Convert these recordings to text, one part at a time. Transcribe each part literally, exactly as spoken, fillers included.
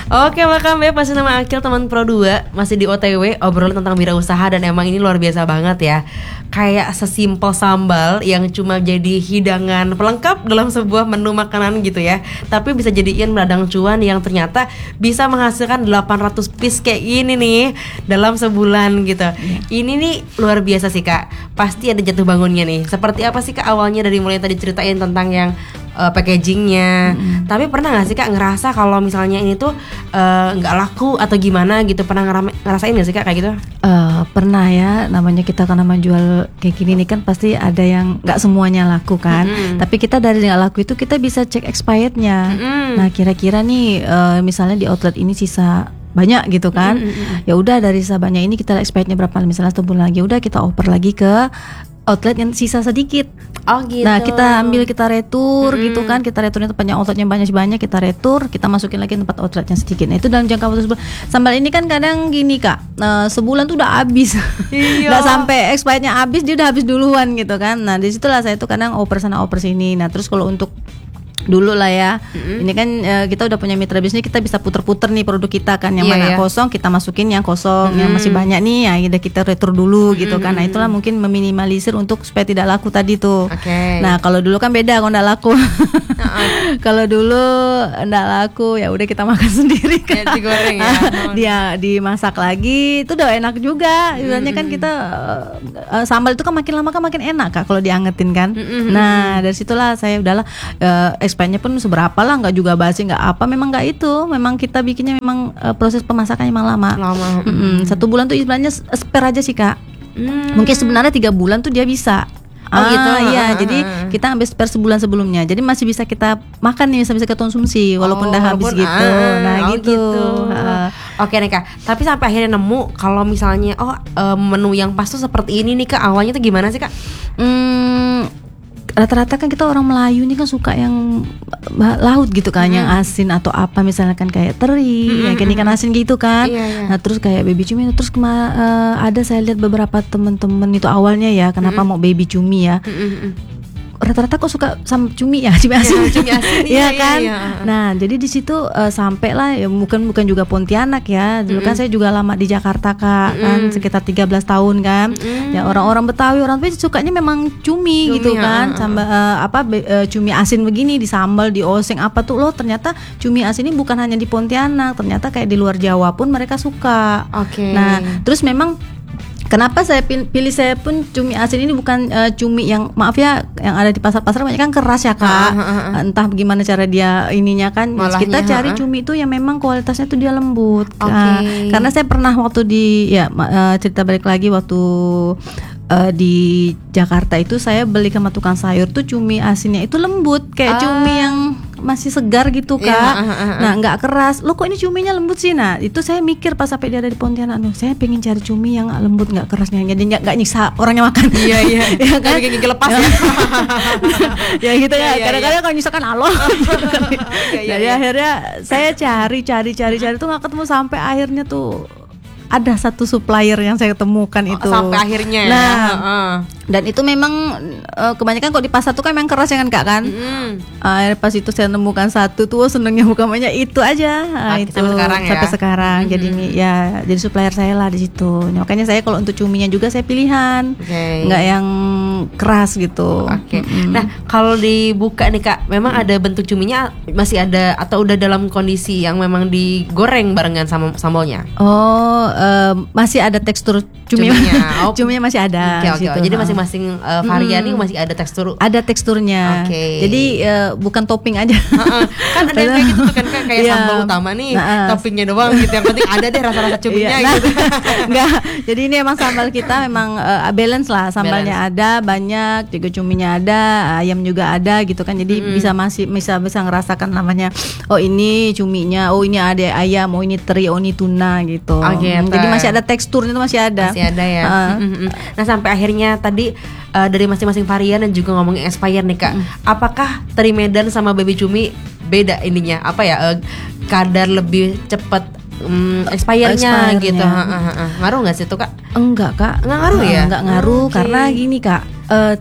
Oke, welcome back. Masih nama Akil, teman Pro dua. Masih di O T W, obrolan tentang wirausaha. Dan emang ini luar biasa banget ya. Kayak sesimpel sambal yang cuma jadi hidangan pelengkap dalam sebuah menu makanan gitu ya, tapi bisa jadiin ladang cuan yang ternyata bisa menghasilkan delapan ratus piece kayak gini nih dalam sebulan gitu. yeah. Ini nih luar biasa sih Kak. Pasti ada jatuh bangunnya nih. Seperti apa sih Kak awalnya, dari mulai tadi ceritain tentang yang Uh, packagingnya, mm-hmm. tapi pernah nggak sih Kak ngerasa kalau misalnya ini tuh nggak uh, laku atau gimana gitu? Pernah ngerame, ngerasain nggak sih Kak kayak gitu? Uh, pernah ya, namanya kita karena menjual kayak gini nih kan pasti ada yang nggak semuanya laku kan. Mm-hmm. Tapi kita dari nggak laku itu kita bisa cek expirednya. Mm-hmm. Nah kira-kira nih uh, misalnya di outlet ini sisa banyak gitu kan, mm-hmm. ya udah dari sisa banyak ini kita expirednya berapa, misalnya satu bulan lagi, udah kita oper lagi ke outlet yang sisa sedikit. Oh gitu. Nah kita ambil, kita retur hmm. gitu kan, kita returnya tempat yang outletnya banyak-banyak, kita retur, kita masukin lagi tempat outletnya sedikit. Nah itu dalam jangka waktu sebulan. Sambal ini kan kadang gini Kak, uh, sebulan tuh udah habis. Iya. Nggak sampai expirednya habis, dia udah habis duluan gitu kan. Nah disitulah saya tuh kadang oper sana oper sini. Nah terus kalau untuk dulu lah ya, mm-hmm. ini kan uh, kita udah punya mitra bisnis, kita bisa puter-puter nih produk kita kan, yang yeah, mana yeah. kosong kita masukin yang kosong, mm-hmm. yang masih banyak nih ya udah kita retur dulu mm-hmm. gitu kan. Nah itulah mungkin meminimalisir untuk supaya tidak laku tadi tuh. Okay. Nah kalau dulu kan beda, kalau nggak laku uh-uh. kalau dulu nggak laku ya udah kita makan sendiri kan, ya, digoreng ya dia dimasak lagi itu udah enak juga. Sebenarnya mm-hmm. kan kita uh, sambal itu kan makin lama kan makin enak Kak kalau diangetin kan. Mm-hmm. Nah dari situlah saya udahlah uh, expirednya pun seberapa lah, nggak juga basi nggak apa, memang nggak itu, memang kita bikinnya memang uh, proses pemasakannya memang lama. Lama. Mm-hmm. Satu bulan tuh istilahnya spare aja sih Kak. Mm. Mungkin sebenarnya tiga bulan tuh dia bisa. Oh ah, gitu. Iya, ah, jadi ah, kita ambil spare sebulan sebelumnya. Jadi masih bisa kita makan nih, bisa bisa kita konsumsi walaupun oh, udah habis walaupun, gitu. Ah, nah, oh gitu. gitu. Ah. Oke nih Kak. Tapi sampai akhirnya nemu kalau misalnya oh uh, menu yang pas tuh seperti ini nih Kak. Awalnya tuh gimana sih Kak? Hmm, rata-rata kan kita orang Melayu ini kan suka yang laut gitu kan, hmm. yang asin atau apa misalnya kan kayak teri, hmm. ya kayak ikan asin gitu kan. Iya, iya. Nah terus kayak baby cumi, terus kema- uh, ada saya lihat beberapa teman-teman itu awalnya ya, kenapa hmm. mau baby cumi ya. Hmm. Rata-rata kok suka sama cumi ya, cumi asin, ya, cumi asin iya kan. Iya, iya. Nah jadi di situ uh, sampai lah ya, bukan bukan juga Pontianak ya. Dulu mm-hmm. kan saya juga lama di Jakarta Kak, mm-hmm. kan sekitar tiga belas tahun kan. Mm-hmm. Ya orang-orang Betawi, orang Betawi sukanya memang cumi, cumi gitu kan, ya. Sambal uh, apa uh, cumi asin begini disambal, dioseng apa tuh loh. Ternyata cumi asin ini bukan hanya di Pontianak, ternyata kayak di luar Jawa pun mereka suka. Oke. Okay. Nah terus memang kenapa saya pilih saya pun cumi asin ini bukan uh, cumi yang maaf ya yang ada di pasar-pasar banyak kan keras ya Kak. Uh, uh, uh. Entah bagaimana cara dia ininya kan. Malahnya, kita cari uh, uh. cumi itu yang memang kualitasnya tuh dia lembut. Okay. Uh, karena saya pernah waktu di ya uh, cerita balik lagi waktu uh, di Jakarta itu saya beli sama tukang sayur tuh cumi asinnya itu lembut kayak uh. cumi yang masih segar gitu Kak. Yeah, uh, uh, uh. Nah nggak keras. Loh kok ini cuminya lembut sih? Nah itu saya mikir pas sampai dia ada di Pontianak, loh saya pengen cari cumi yang lembut nggak kerasnya, jadi nggak nggak nyiksa orangnya makan. Iya iya. Ya kan gigi lepas ya. Ya gitu ya. Kadang-kadang kalau nyiksakan Allah. Jadi akhirnya saya cari cari cari cari tuh nggak ketemu, sampai akhirnya tuh ada satu supplier yang saya temukan oh, itu sampai akhirnya. Nah, ya. uh. dan itu memang uh, kebanyakan kok di pasar tuh kan memang keras ya kan Kak kan. Mm. Uh, pas itu saya nemukan satu tuh senengnya bukannya itu aja. Uh, itu sampai sekarang ya. Sampai sekarang. Mm-hmm. Jadi ya jadi supplier saya lah di situ. Nah, makanya saya kalau untuk cuminya juga saya pilihan. Okay. Nggak yang keras gitu. Oke. Okay. Mm-hmm. Nah, kalau dibuka nih Kak, memang mm. ada bentuk cuminya masih ada atau udah dalam kondisi yang memang digoreng barengan sama sambalnya? Oh, Uh, masih ada tekstur cumi, cuminya. Oh. Cuminya masih ada. Okay, okay, okay. Jadi masing-masing uh, varian ini hmm. masih ada tekstur. Ada teksturnya. Okay. Jadi uh, bukan topping aja. Uh-uh. Kan ada yang kayak gitu kan kayak yeah. sambal utama nih, nah, toppingnya doang gitu. Yang penting ada deh rasa-rasa cuminya yeah. nah, gitu. Enggak. Jadi ini emang sambal kita memang uh, balance lah. Sambalnya balance. Ada banyak, juga cuminya ada, ayam juga ada gitu kan. Jadi hmm. bisa masih bisa bisa ngerasakan namanya. Oh ini cuminya, oh ini ada ayam, oh ini teri, oh ini tuna gitu. Okay. Jadi masih ada teksturnya itu masih ada. Masih ada ya. Uh. Nah sampai akhirnya tadi uh, dari masing-masing varian dan juga ngomongin expire nih Kak. Mm. Apakah teri Medan sama baby cumi beda ininya? Apa ya uh, kadar lebih cepat um, expire-nya gitu? Ha, ha, ha. Ngaruh nggak sih itu Kak? Enggak Kak. Nggak ngaruh ya? Enggak ngaruh okay. Karena gini Kak. Uh,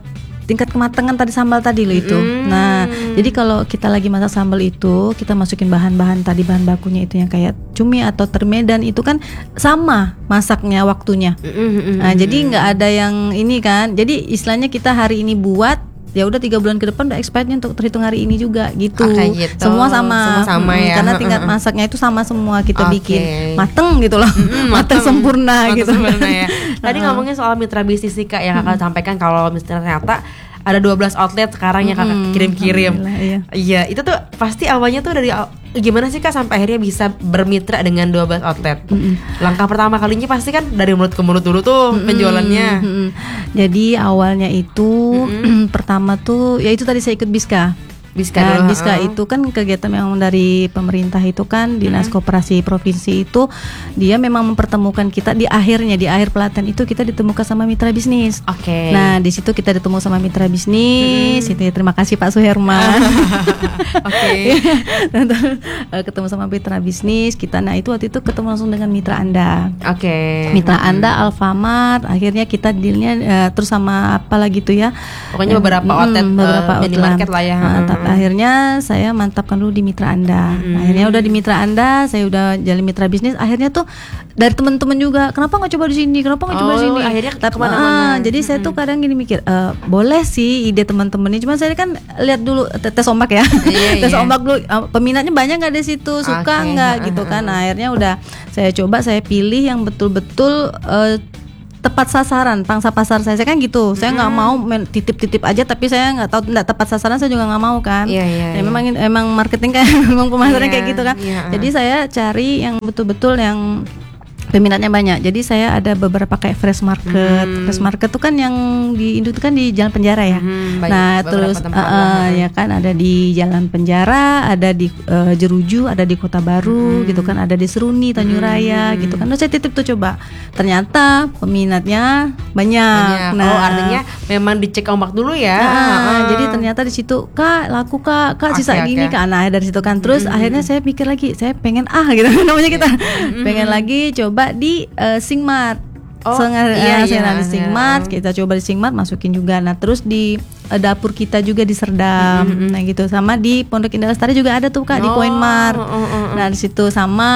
tingkat kematangan tadi sambal tadi loh itu. Mm. Nah, jadi kalau kita lagi masak sambal itu, kita masukin bahan-bahan tadi, bahan bakunya itu yang kayak cumi atau termedan itu kan sama masaknya waktunya. Mm-mm. Nah, jadi nggak ada yang ini kan. Jadi istilahnya kita hari ini buat, ya udah tiga bulan ke depan udah expirednya untuk terhitung hari ini juga gitu. Oke, gitu. Semua sama, Semua sama Mm, ya. karena tingkat masaknya itu sama semua kita Oke. bikin mateng gitu loh, Mm-mm, mateng sempurna mateng gitu. sempurna ya. Tadi ngomongin soal mitra bisnis sih Kak, yang Kakak sampaikan kalau misalnya ternyata ada dua belas outlet sekarang yang Kakak Mm-mm, kirim-kirim. alhamdulillah, iya. Iya, itu tuh pasti awalnya tuh dari aw- gimana sih Kak sampai akhirnya bisa bermitra dengan dua belas outlet? Mm-mm. Langkah pertama kalinya pasti kan dari mulut ke mulut dulu tuh penjualannya. Mm-mm. Jadi awalnya itu pertama tuh ya itu tadi saya ikut Biska. Biska Nah, dulu, Biska heeh. itu kan kegiatan memang dari pemerintah itu kan Dinas Koperasi Provinsi itu dia memang mempertemukan kita di akhirnya di akhir pelatihan itu kita ditemukan sama mitra bisnis. Oke. Nah di situ kita ditemu sama mitra bisnis. Itu ya, terima kasih Pak Suherman. Oke. Dan terus, eh, ketemu sama mitra bisnis kita. Nah itu waktu itu ketemu langsung dengan mitra Anda. Oke. Mitra Anda Alfamart, akhirnya kita dealnya eh, terus sama apa lagi tuh ya? Pokoknya beberapa Mm, outlet, beberapa eh, minimarket lah ya. Nah, Mm-mm. tapi akhirnya saya mantapkan dulu di mitra Anda. Nah, akhirnya udah di mitra Anda, saya udah jalin mitra bisnis. Akhirnya tuh dari teman-teman juga, kenapa nggak coba di sini? Kenapa nggak coba di Oh, sini? akhirnya Tapi, kemana-mana. ah, jadi saya tuh kadang gini mikir, eh, boleh sih ide teman-teman ini, cuma saya kan lihat dulu te- tes ombak ya, Iya, tes iya. ombak dulu. eh, peminatnya banyak nggak di situ, suka Oke, nggak ah, gitu ah, kan? Nah, akhirnya udah saya coba, saya pilih yang betul-betul eh, tepat sasaran pangsa pasar saya. Saya kan gitu, saya nggak mau main titip-titip aja tapi saya nggak tahu nggak tepat sasaran, saya juga nggak mau kan. Iya, iya, Ya, iya. memang emang marketing kan memang pemasaran Iya, kayak gitu kan. iya. Jadi saya cari yang betul-betul yang peminatnya banyak. Jadi saya ada beberapa kayak fresh market. Hmm. Fresh market tuh kan yang di Indo itu kan di Jalan Penjara ya. Hmm, banyak, Nah, beberapa terus tempat uh, lah. uh, ya kan ada di Jalan Penjara, ada di uh, Jeruju, ada di Kota Baru gitu kan, ada di Seruni, Tanjung Raya gitu kan. Nah, saya titip tuh coba. Ternyata peminatnya banyak. Banyak. Nah, Oh, artinya memang dicek ombak dulu ya. Nah, Heeh. jadi ternyata di situ Kak laku Kak, Kak sisa Oke, gini oke. Kak. Nah, dari situ kan terus akhirnya saya pikir lagi, saya pengen ah gitu namanya kita. Pengen lagi coba di eh, Singmart. Oh, Sengar- iya, eh, iya, saya di iya. Singmart, kita coba di Singmart masukin juga. Nah, terus di eh, dapur kita juga di Serdam. Nah, gitu. Sama di Pondok Indah Lestari juga ada tuh Kak di Oh, Coin Mart. oh, oh, oh. Nah, di situ sama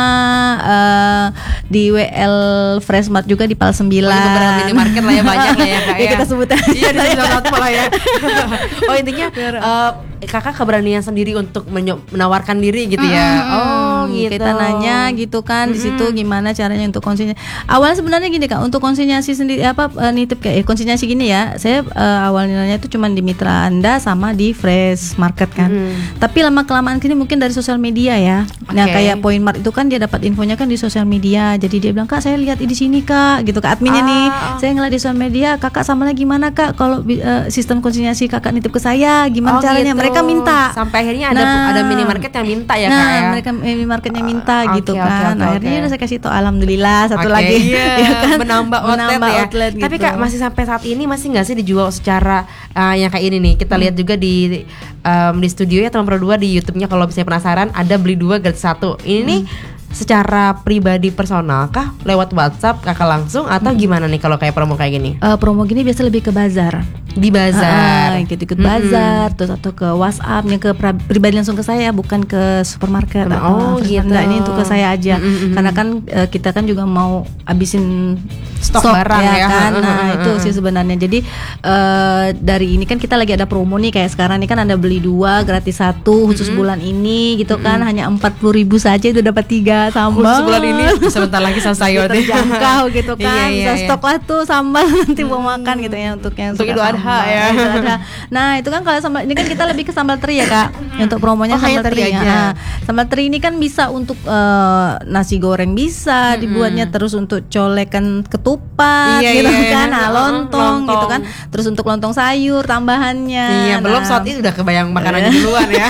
eh, di W L Fresh Mart juga di Pal sembilan. Pokoknya beberapa minimarket lah ya, banyak lah ya Kak Ya, kita sebut aja. Iya, di satu malah ya. Oh, intinya eh, Kakak keberanian sendiri untuk menyo- menawarkan diri gitu ya. Oh, gitu. Kita nanya gitu kan di situ gimana caranya untuk konsinyasi. Awalnya sebenarnya gini Kak, untuk konsinyasi sendiri apa eh, nitip kayak eh, konsinyasi gini ya. Saya eh, awalnya itu cuma di mitra Anda sama di Fresh Market kan. Tapi lama kelamaan kini mungkin dari sosial media ya. Nah, Oke. kayak Point Mart itu kan dia dapat infonya kan di sosial media. Jadi dia bilang, "Kak, saya lihat di sini, Kak." Gitu Kak adminnya Ah, nih. ah. Saya ngeliat di sosial media, "Kakak sama lagi gimana, Kak? Kalau eh, sistem konsinyasi Kakak nitip ke saya, gimana Oh, caranya?" gitu. Mereka minta. Sampai akhirnya ada Nah. ada minimarket yang minta ya nah, Kak ya. mereka minimarketnya minta Ah, gitu oke, kan. oke, oke, Akhirnya oke. udah saya kasih tau, alhamdulillah satu Oke, lagi iya, ya kan? menambah outlet Menambah ya. outlet Tapi gitu. Kak masih sampai saat ini masih nggak sih dijual secara uh, yang kayak ini nih? Kita lihat juga di um, di studio ya teman Pro dua di YouTube-nya, kalau misalnya penasaran ada beli dua gratis satu. Ini nih secara pribadi personal kah lewat WhatsApp Kakak langsung atau gimana nih kalau kayak promo kayak gini? Eh, promo gini biasa lebih ke bazar. Di bazar. Ah, ikut-ikut bazar, terus atau ke WhatsApp yang ke pra- pribadi langsung ke saya, bukan ke supermarket. Oh, atau- gitu. Enggak, ini untuk ke saya aja. Mm-mm. Karena kan eh, kita kan juga mau abisin Stok barang ya. kan. Nah, itu sih sebenarnya. Jadi eh, dari ini kan kita lagi ada promo nih, kayak sekarang ini kan ada beli dua gratis satu khusus bulan ini gitu kan, hanya empat puluh ribu saja itu dapat tiga sambal. Khusus bulan ini sebentar lagi selesai ya. Terjangkau gitu kan. Iya, iya, Bisa iya. stok lah tuh sambal nanti mau makan gitu ya untuk yang Untuk suka Idul Adha sambal. ya. Idul Adha. Nah, itu kan kalau sambal ini kan kita lebih ke sambal teri ya, Kak. Untuk promonya Oh, hanya sambal teri teri. aja. Nah, sambal teri ini kan bisa untuk eh, nasi goreng bisa dibuatnya, terus untuk colekan ketupat Iya, gitu iya, kan. iya. Nah, lontong, Lontong. gitu kan. Terus untuk lontong sayur tambahannya. Iya, belum Nah, saat itu udah kebayang makanannya duluan ya.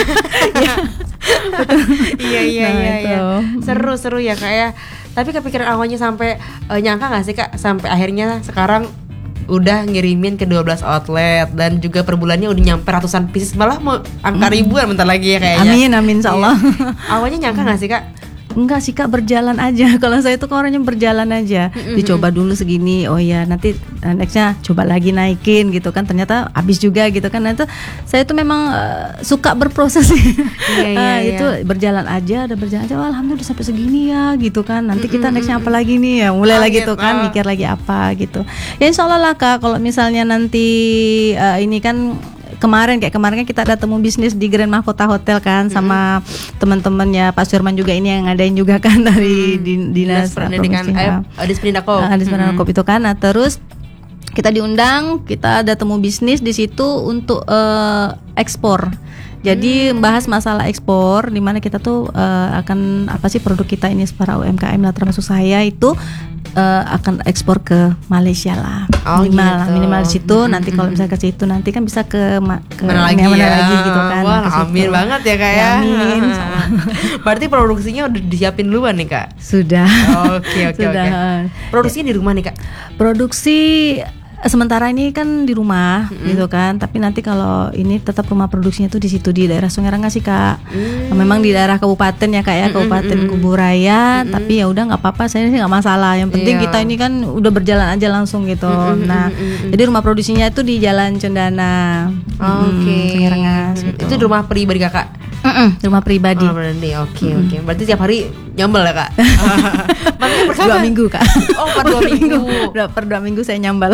Iya iya Nah, iya itu. iya. Seru seru ya Kak ya. Tapi kepikiran awalnya sampai eh, nyangka nggak sih Kak sampai akhirnya sekarang udah ngirimin ke dua belas outlet dan juga per bulannya udah nyampe ratusan pieces, malah mau angka ribuan bentar lagi ya kayaknya. Amin amin insyaallah. Iya. Awalnya nyangka nggak sih Kak? Enggak sih Kak, berjalan aja. Kalau saya tuh orangnya berjalan aja. Dicoba dulu segini, oh ya nanti uh, nextnya coba lagi naikin gitu kan. Ternyata habis juga gitu kan. Nah itu saya tuh memang uh, suka berproses. Iya, iya, uh, iya. Itu berjalan aja, ada berjalan aja. Oh, alhamdulillah udah sampai segini ya gitu kan. Nanti kita nextnya apa lagi nih ya. Mulai Oh, lagi gitu. tuh kan, mikir lagi apa gitu. Ya insya Allah lah Kak. Kalau misalnya nanti uh, ini kan kemarin kayak kemarin kan kita ada temu bisnis di Grand Mahkota Hotel kan sama teman-temannya Pak Surman juga ini yang ngadain juga kan dari din- dinas pendidikan eh Dinas Pendidikan uh, Dinas Pendidikan itu kan. Nah terus kita diundang, kita ada temu bisnis di situ untuk uh, ekspor. Jadi membahas masalah ekspor, di mana kita tuh uh, akan apa sih produk kita ini para U M K M lah, termasuk saya itu uh, akan ekspor ke Malaysia lah, Oh, minimal gitu. lah, minimal di situ. Mm-mm. Nanti kalau misalnya ke situ nanti kan bisa ke ma- ke Mana lagi mana ya? lagi gitu kan. Wah, ke situ. amin banget ya Kak ya. Amin, insyaallah. Berarti produksinya udah disiapin duluan nih Kak. Sudah. Oke oke Sudah. oke. Produksinya di rumah nih Kak. Produksi sementara ini kan di rumah Mm-hmm. gitu kan, tapi nanti kalau ini tetap rumah produksinya tuh di situ di daerah Sungai Rengas sih Kak. Mm. Memang di daerah kabupaten ya Kak ya, Kabupaten Mm-mm. Kuburaya, tapi ya udah nggak apa-apa, saya sih nggak masalah. Yang penting Iya. kita ini kan udah berjalan aja langsung gitu. Mm-mm, Nah, mm-mm. jadi rumah produksinya itu di Jalan Cendana, Oke. Mm, Sungai Rengas Mm. gitu. Itu di rumah pribadi Kakak. Mm-mm, rumah pribadi. Oh, berarti oke oke. Berarti tiap hari nyambel ya Kak. Berarti per Dua minggu Kak. Oh, per dua minggu. Dua- per dua minggu saya nyambal.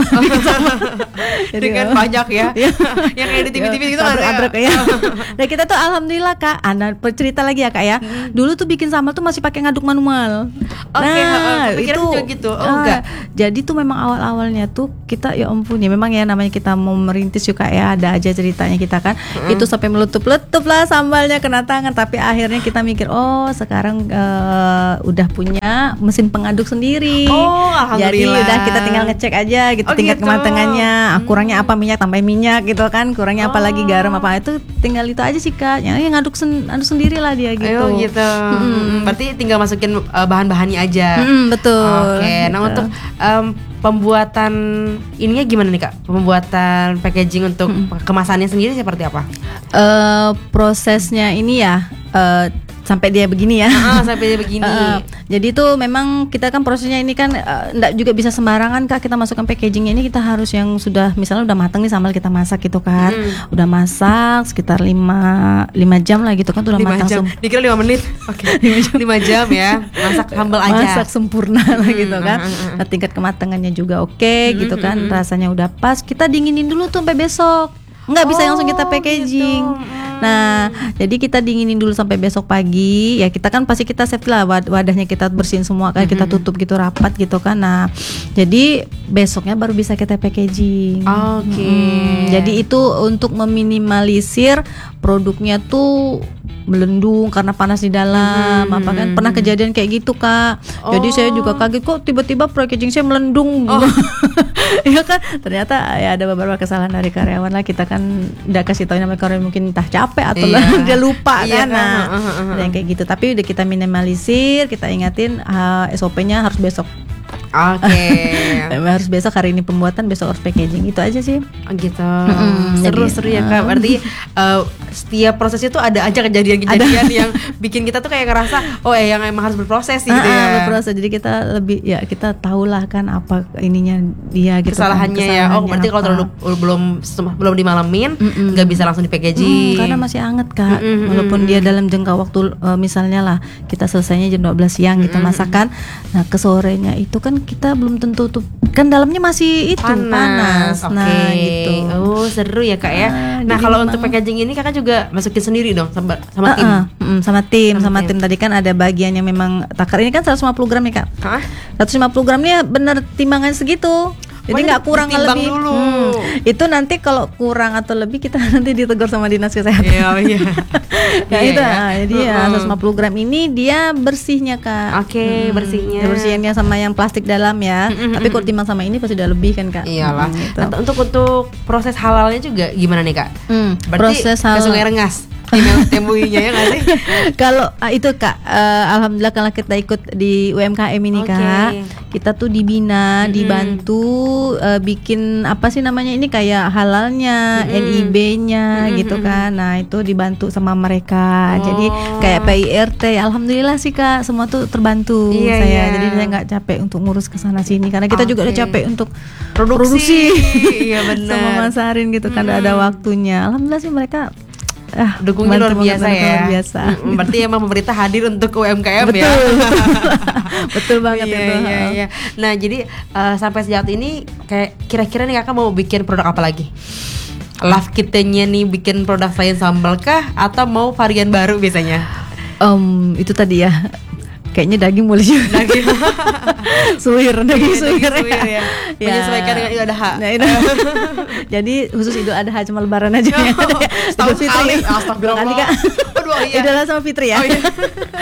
Dengan banyak ya. Yang kayak di T V-T V gitu kan. Adrek ya. Nah kita tuh alhamdulillah Kak, Anda cerita lagi ya Kak ya. Dulu tuh bikin sambal tuh masih pakai ngaduk manual. Oke, Nah, heeh. Kepikiran itu juga gitu. Oh, ah, enggak. Jadi tuh memang awal-awalnya tuh kita ya ampun ya, memang ya namanya kita mau merintis juga ya, ada aja ceritanya kita kan. Itu sampai meletup-letup lah sambalnya kena tangan, tapi akhirnya kita mikir oh sekarang eh, udah punya mesin pengaduk sendiri. Oh, Jadi alhamdulillah. udah kita tinggal ngecek aja gitu Oh, tingkat gitu. kematangannya. Ah, kurangnya apa minyak, tambahin minyak gitu kan. Kurangnya apa lagi garam apa itu tinggal itu aja sih Kak. Yang yang ngaduk sen, aduk sendiri lah dia gitu. Ayo gitu. Mm, Berarti tinggal masukin uh, bahan-bahannya aja. Mm, betul. Oke. Nah Gitu. untuk um, pembuatan ininya gimana nih Kak? Pembuatan packaging untuk kemasannya sendiri seperti apa? Eh, prosesnya ini ya eh, sampai dia begini ya. Ah, sampai dia begini. Eh, jadi itu memang kita kan prosesnya ini kan eh, enggak juga bisa sembarangan Kak, kita masukkan packagingnya ini kita harus yang sudah misalnya udah matang nih sambal kita masak gitu kan. Mm. Udah masak sekitar lima jam lah gitu kan tuh udah lima matang jam. sem- Dikira lima menit. Oke. lima jam ya. Masak sambal aja. masak sempurna lah gitu kan. mm, mm, Nah, tingkat kematangannya juga oke gitu kan, rasanya udah pas. Kita dinginin dulu tuh sampai besok. Nggak bisa Oh, langsung kita packaging. gitu. Mm. Nah, jadi kita dinginin dulu sampai besok pagi. Ya kita kan pasti kita save lah wad- wadahnya, kita bersihin semua kan, kita tutup gitu rapat gitu kan. Nah, jadi besoknya baru bisa kita packaging. Oke. Mm, jadi itu untuk meminimalisir produknya tuh melendung karena panas di dalam, apa kan pernah kejadian kayak gitu Kak. Jadi Oh. saya juga kaget kok tiba-tiba packaging saya melendung. Iya kan, ternyata ya ada beberapa kesalahan dari karyawan lah. Kita kan udah kasih tahu namanya karyawan mungkin entah capek atau Iya. dia lupa Iya kan. kan, Nah, heeh, heeh, ada yang kayak gitu. Tapi udah kita minimalisir, kita ingatin uh, S O P-nya harus besok. Oke. Harus besok, hari ini pembuatan, besok harus packaging. Itu aja sih. Oh, gitu. Mm-mm, Seru jadi, seru ya Kak. Berarti uh, setiap prosesnya tuh ada aja kejadian-kejadian yang bikin kita tuh kayak ngerasa oh eh yang emang harus berproses sih gitu Ah, ah, ya. berproses. Jadi kita lebih ya kita tahulah kan apa ininya dia gitu. kan, Kesalahannya ya. Oh, kesalahannya berarti kalau apa. terlalu belum belum dimalamin Mm-mm. nggak bisa langsung di Hmm, packaging. karena masih anget Kak. Mm-mm, Walaupun dia dalam jangka waktu eh, misalnya lah kita selesainya jam dua belas siang kita masakan. Nah, ke sorenya itu kan kita belum tentu tuh kan dalamnya masih itu panas. Oke. Nah, gitu. Oh, seru ya Kak ya. Ah, Nah, jadi kalau memang- untuk packaging ini Kakak juga masukin sendiri dong sama sama Ah, tim. ah, mm, sama tim, Sama sama, tim. tim. Tadi kan ada bagian yang memang takar. Ini kan seratus lima puluh gram nih Kak. Hah? seratus lima puluh gram nya bener timbangan segitu. Jadi Oh, nggak kurang ditimbang lebih. dulu. Hmm, itu nanti kalau kurang atau lebih kita nanti ditegur sama dinas kesehatan. Iya, iya. Ya Iya, itu, ya. ah, jadi ya Mm-mm. seratus lima puluh gram ini dia bersihnya Kak. Oke, bersihnya. Ya, bersihnya sama yang plastik dalam ya. Tapi kalau timbang sama ini pasti udah lebih kan Kak. Iyalah. Hmm, gitu. Nah, untuk untuk proses halalnya juga gimana nih Kak? Hmm, Berarti proses ke halal. Sungai Rengas. email tembuinya ya nggak sih? Kalau ah, itu Kak, uh, alhamdulillah kalau kita ikut di U M K M ini Oke. Kak, kita tuh dibina, Mm-mm. dibantu uh, bikin apa sih namanya ini kayak halalnya, Mm-mm. N I B-nya Mm-mm, gitu mm-mm. kan. Nah itu dibantu sama mereka. Oh. Jadi kayak P I R T, alhamdulillah sih Kak, semua tuh terbantu Iya, saya. iya. Jadi saya nggak capek untuk ngurus ke sana sini karena kita juga udah Oke. capek untuk Produksi. Iya benar. sama masarin gitu kan, Mm-mm. ada waktunya. Alhamdulillah sih mereka ah, Dukungnya luar bantu banget, biasa bantu ya. luar biasa. Mm-mm, berarti emang pemerintah hadir untuk U M K M ya. Betul. Betul banget Iya, itu. iya, iya. Nah jadi eh, sampai sejauh ini kayak kira-kira nih kakak mau bikin produk apa lagi? Love kitanya nih bikin produk selain sambal kah atau mau varian baru biasanya? Em, itu tadi ya. Kayaknya daging boleh juga. Daging. suwir, daging Iya, suwir. daging suwir ya. Menyesuaikan dengan Idul Adha. Nah, itu. Jadi khusus Idul Adha cuma lebaran aja ya. Setahun Idul Fitri sekali. ya. Astagfirullah. Dua kali, Kak. Aduh, oh iya. Idul Adha sama Fitri ya. Oh, iya.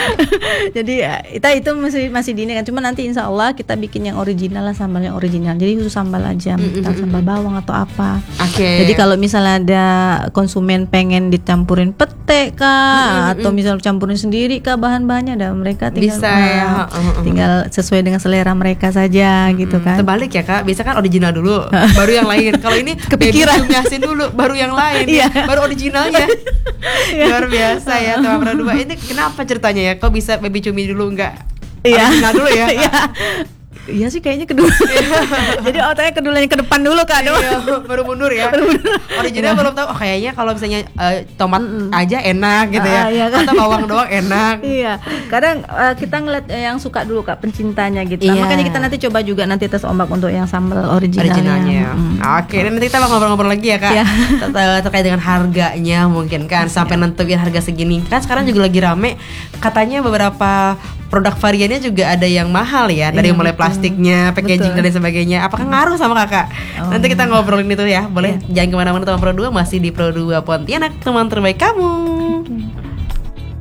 Jadi ya, kita itu masih masih dini kan. Cuma nanti insya Allah kita bikin yang original lah, sambal yang original. Jadi khusus sambal aja, entah sambal bawang atau apa. Oke. Jadi kalau misalnya ada konsumen pengen dicampurin pete kah, atau misal campurin sendiri kah bahan-bahannya, ada mereka tinggal Bisa ah, ya. Uh-uh. tinggal sesuai dengan selera mereka saja gitu kan. Terbalik ya kak, biasa kan original dulu, baru yang lain. Kalau ini Kepikiran. baby Yasin dulu, baru yang lain, Iya. baru originalnya. Luar biasa ya teman berdua. Ini kenapa ceritanya ya? Kok bisa baby cumi dulu nggak Iya. original dulu ya? Iya. Iya sih kayaknya kedua. Jadi otaknya kedulanya ke depan dulu Kak. Iya, baru mundur ya. Original belum tahu. Oh, kayaknya kalau misalnya eh, tomat aja enak gitu ya. Ah, iya kan? Atau bawang doang enak. Iya, kadang uh, kita ngeliat eh, yang suka dulu Kak, pencintanya gitu. Nah, Iya. makanya kita nanti coba juga nanti tes ombak untuk yang sambal originalnya. Originalnya. Mm. Oke, dan nanti kita bakal ngobrol-ngobrol lagi ya kak. Iya. Ter- terkait dengan harganya mungkin kan sampai nentuin harga segini. Kan sekarang juga lagi rame. Katanya beberapa produk variannya juga ada yang mahal ya, dari Iya, mulai betul. plastiknya, packaging Betul. dan lain sebagainya. Apakah ngaruh sama kakak? Oh. Nanti kita ngobrolin itu ya. Boleh jangan kemana-mana teman Pro dua, masih di Pro dua Pontianak, teman terbaik kamu.